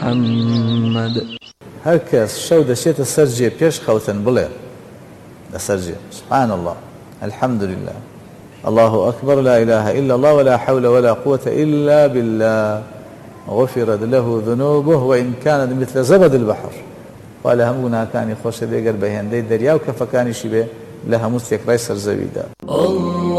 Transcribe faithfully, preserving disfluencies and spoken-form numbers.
محمد. هەرکەس شەو دەچێتە سەر جێ پێش خەوتن بڵێ لەسەر جێ سبحان الله الحمد لله الله أكبر لا إله إلا الله ولا حول ولا قوة إلا بالله غفرت له ذنوبه وإن كانت مثل زبد البحر. وعلى همونا كان يخش بيقر بهندي دريا وكفكاني شبه لها مستيك ريسر زبيدا.